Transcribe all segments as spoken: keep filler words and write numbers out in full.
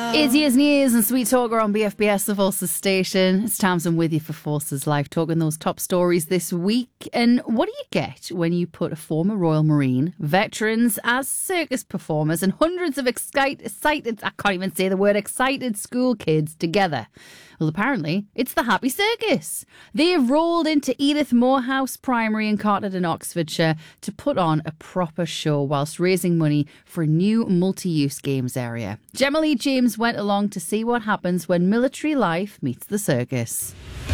It's Years and Years and Sweet Talker on B F B S, the Forces station. It's Tamsin with you for Forces Live, talking those top stories this week. And what do you get when you put a former Royal Marine, veterans as circus performers, and hundreds of excite- excited, I can't even say the word, excited school kids together? Well, apparently, it's the Happy Circus. They have rolled into Edith Morehouse Primary in Carterton, Oxfordshire, to put on a proper show whilst raising money for a new multi-use games area. Gemma Lee James went along to see what happens when military life meets the circus.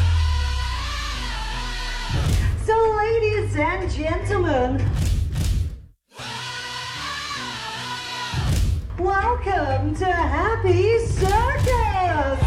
So, ladies and gentlemen, welcome to Happy Circus!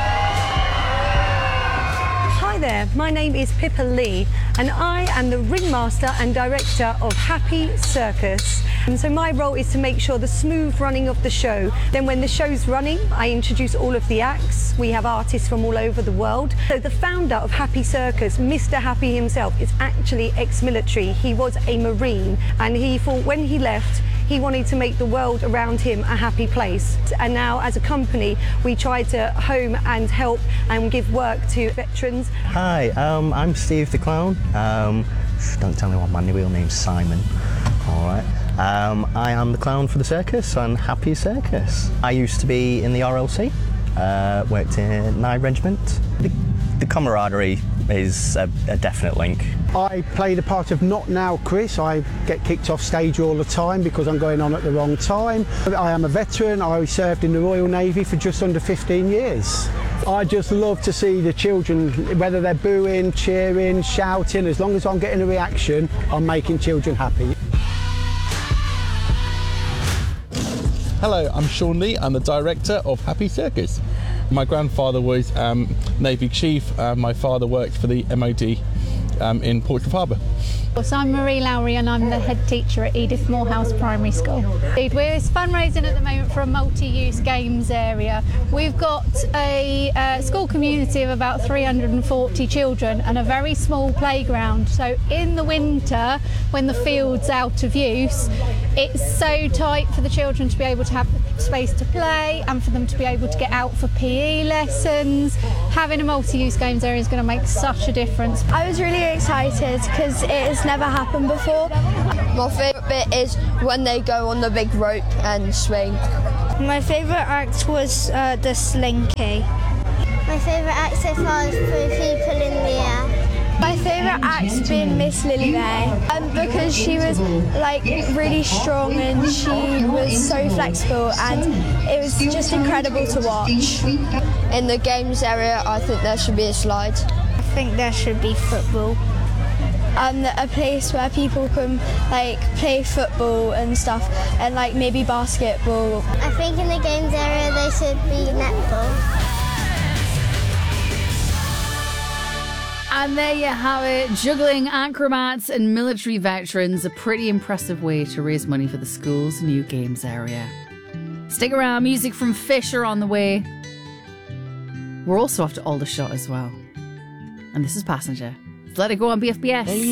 Hi there, my name is Pippa Lee and I am the ringmaster and director of Happy Circus. And so my role is to make sure the smooth running of the show. Then when the show's running, I introduce all of the acts. We have artists from all over the world. So the founder of Happy Circus, Mister Happy himself, is actually ex-military. He was a Marine and he thought when he left, he wanted to make the world around him a happy place. And now as a company, we try to home and help and give work to veterans. Hi, um, I'm Steve the Clown. Um, don't tell anyone my real name's Simon. All right. Um, I am the clown for the circus on Happy Circus. I used to be in the R L C, uh, worked in Nye Regiment. The, the camaraderie is a, a definite link. I play the part of Not Now Chris. I get kicked off stage all the time because I'm going on at the wrong time. I am a veteran. I served in the Royal Navy for just under fifteen years. I just love to see the children, whether they're booing, cheering, shouting, as long as I'm getting a reaction, I'm making children happy. Hello, I'm Sean Lee. I'm the director of Happy Circus. My grandfather was um, Navy Chief. Uh, my father worked for the M O D um, in Portsmouth Harbour. So I'm Marie Lowry and I'm the head teacher at Edith Morehouse Primary School. We're fundraising at the moment for a multi-use games area. We've got a uh, school community of about three hundred forty children and a very small playground. So in the winter, when the field's out of use, it's so tight for the children to be able to have space to play and for them to be able to get out for P E lessons. Having a multi-use games area is going to make such a difference. I was really excited because it has never happened before. My favourite bit is when they go on the big rope and swing. My favourite act was uh, the slinky. My favourite act so far is putting people in the air. My favourite act's been Miss Lily May, um, because she was like really strong and she was so flexible and it was just incredible to watch. In the games area, I think there should be a slide. I think there should be football. Um, a place where people can like play football and stuff and like maybe basketball. I think in the games area there should be netball. And there you have it. Juggling acrobats and military veterans, a pretty impressive way to raise money for the school's new games area. Stick around, music from Fisher on the way. We're also off to Aldershot as well. And this is Passenger. Let it go on B F B S.